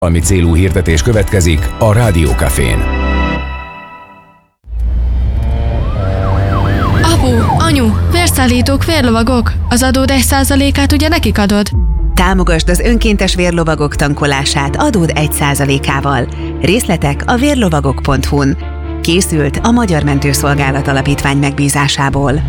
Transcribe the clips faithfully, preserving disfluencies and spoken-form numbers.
Ami célú hirdetés következik a Rádió Cafén. Apu, anyu, vérszállítók, vérlovagok. Az adód egy százalékát ugye nekik adod? Támogasd az önkéntes vérlovagok tankolását adód egy százalékával. Részletek a vérlovagok pont hu-n. Készült a Magyar Mentőszolgálat Alapítvány megbízásából.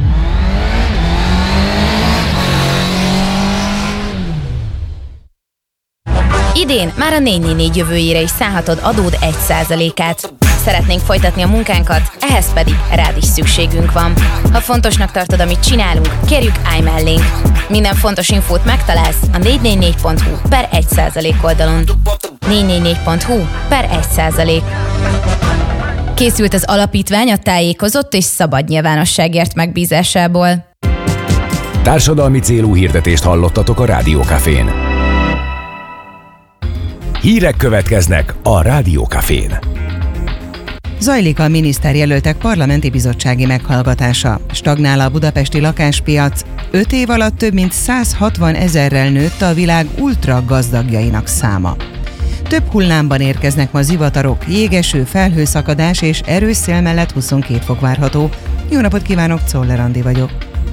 Idén már a négy négy négy jövőjére is szállhatod adód egy százalékát. Szeretnénk folytatni a munkánkat, ehhez pedig rád is szükségünk van. Ha fontosnak tartod, amit csinálunk, kérjük, állj mellénk. Minden fontos infót megtalálsz a négy négy négy pont hu per egy százalék oldalon. négy négy négy pont hu per egy százalék. Készült az alapítvány a tájékozott és szabad nyilvánosságért megbízásából. Társadalmi célú hirdetést hallottatok a Rádió Cafén. Hírek következnek a Rádió Cafén. Zajlik a miniszterjelöltek parlamenti bizottsági meghallgatása. Stagnál a budapesti lakáspiac. Öt év alatt több mint száz hatvan ezerrel nőtt a világ ultra gazdagjainak száma. Több hullámban érkeznek ma zivatarok, jégeső, felhőszakadás és erős szél mellett huszonkét fok várható. Jó napot kívánok, Czoller Andi vagyok.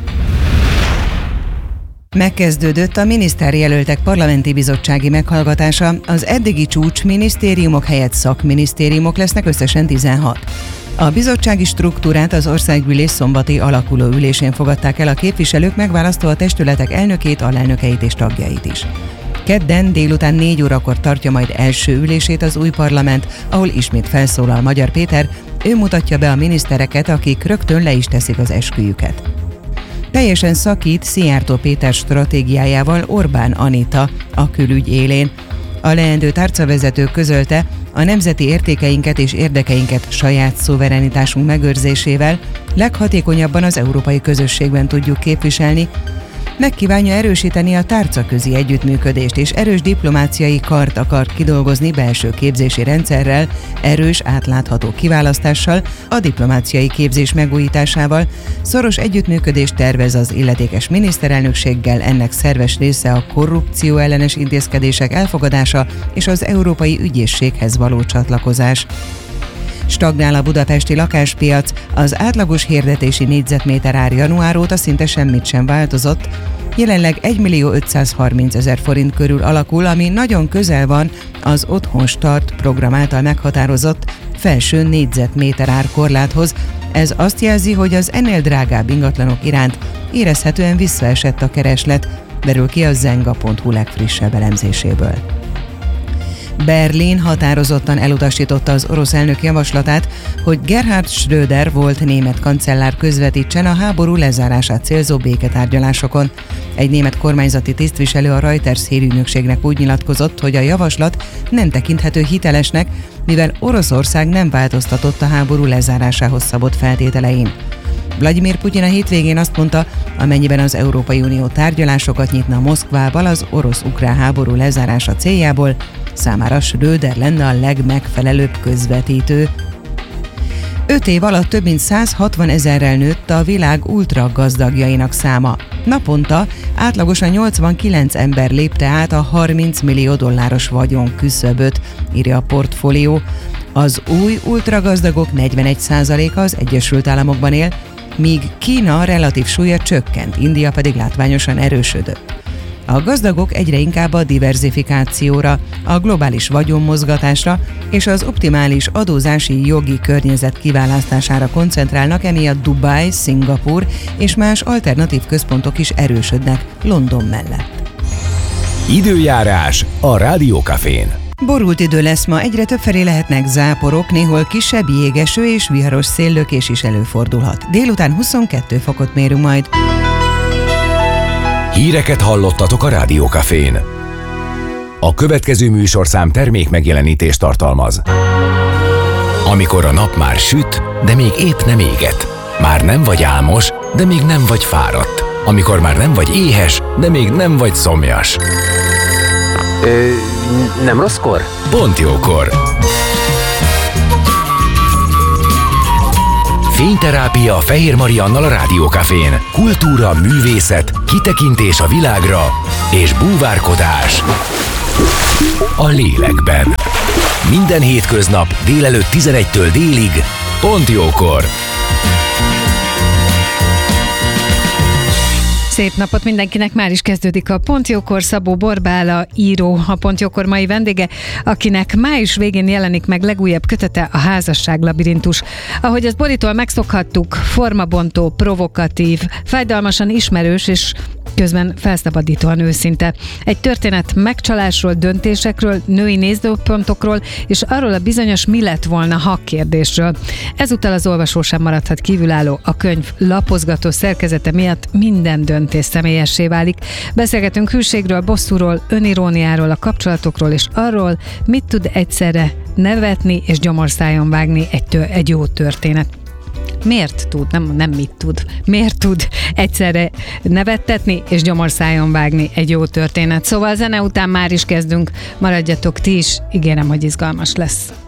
Megkezdődött a miniszterjelöltek parlamenti bizottsági meghallgatása. Az eddigi csúcs minisztériumok helyett szakminisztériumok lesznek, összesen tizenhat. A bizottsági struktúrát az országgyűlés szombati alakuló ülésén fogadták el a képviselők, megválasztva a testületek elnökét, alelnökeit és tagjait is. Kedden délután négy órakor tartja majd első ülését az új parlament, ahol ismét felszólal Magyar Péter, ő mutatja be a minisztereket, akik rögtön le is teszik az esküjüket. Teljesen szakít Szijjártó Péter stratégiájával Orbán Anita a külügy élén. A leendő tárcavezető közölte, a nemzeti értékeinket és érdekeinket saját szuverenitásunk megőrzésével leghatékonyabban az európai közösségben tudjuk képviselni, megkívánja erősíteni a tárcaközi együttműködést és erős diplomáciai kart akar kidolgozni belső képzési rendszerrel, erős átlátható kiválasztással, a diplomáciai képzés megújításával, szoros együttműködést tervez az illetékes miniszterelnökséggel, ennek szerves része a korrupció ellenes intézkedések elfogadása és az Európai Ügyészséghez való csatlakozás. Stagnál a budapesti lakáspiac, az átlagos hirdetési négyzetméter ár január óta szinte semmit sem változott, jelenleg egymillió ötszázharmincezer forint körül alakul, ami nagyon közel van az Otthon Start program által meghatározott felső négyzetméter ár korláthoz. Ez azt jelzi, hogy az ennél drágább ingatlanok iránt érezhetően visszaesett a kereslet, derül ki a zenga pont hu legfrissebb elemzéséből. Berlin határozottan elutasította az orosz elnök javaslatát, hogy Gerhard Schröder volt német kancellár közvetítsen a háború lezárását célzó béketárgyalásokon. Egy német kormányzati tisztviselő a Reuters hírügynökségnek úgy nyilatkozott, hogy a javaslat nem tekinthető hitelesnek, mivel Oroszország nem változtatott a háború lezárásához szabott feltételein. Vladimir Putyin a hétvégén azt mondta, amennyiben az Európai Unió tárgyalásokat nyitna Moszkvával az orosz-ukrán háború lezárása céljából, számára Schröder lenne a legmegfelelőbb közvetítő. Öt év alatt több mint száz hatvan ezerrel nőtt a világ ultra gazdagjainak száma. Naponta átlagosan nyolcvankilenc ember lépte át a harminc millió dolláros vagyon küszöböt, írja a Portfólió. Az új ultragazdagok negyvenegy százaléka az Egyesült Államokban él, míg Kína relatív súlya csökkent, India pedig látványosan erősödött. A gazdagok egyre inkább a diverzifikációra, a globális vagyonmozgatásra és az optimális adózási jogi környezet kiválasztására koncentrálnak, emiatt Dubaj, Szingapúr és más alternatív központok is erősödnek London mellett. Időjárás a Rádió Cafén. Borult idő lesz ma, egyre többfelé lehetnek záporok, néhol kisebb jégeső és viharos széllökés is előfordulhat. Délután huszonkettő fokot mérünk majd. Híreket hallottatok a Rádió Cafén. A következő műsorszám termék megjelenítést tartalmaz. Amikor a nap már süt, de még épp nem éget. Már nem vagy álmos, de még nem vagy fáradt. Amikor már nem vagy éhes, de még nem vagy szomjas. Ö, nem rosszkor? Pont jókor. Fényterápia Fehér Mariannal a Rádió Cafén. Kultúra, művészet, kitekintés a világra és búvárkodás a lélekben. Minden hétköznap délelőtt tizenegytől délig, pont jókor. Szép napot mindenkinek, már is kezdődik a Pont Jókor. Szabó Borbála író, a Pont Jókor mai vendége, akinek május végén jelenik meg legújabb kötete, a Házasság labirintus. Ahogy azt Boritól megszokhattuk, formabontó, provokatív, fájdalmasan ismerős és közben felszabadítóan őszinte. Egy történet megcsalásról, döntésekről, női nézőpontokról és arról a bizonyos mi lett volna ha kérdésről. Ezúttal az olvasó sem maradhat kívülálló, a könyv lapozgató szerkezete miatt minden döntés személyessé válik. Beszélgetünk hűségről, bosszúról, öniróniáról, a kapcsolatokról és arról, mit tud egyszerre nevetni és gyomorszájon vágni egy, tör- egy jó történet. Miért tud, nem, nem mit tud, miért tud egyszerre nevettetni és gyomorszájon vágni egy jó történet. Szóval zene után már is kezdünk, maradjatok ti is, ígérem, hogy izgalmas lesz.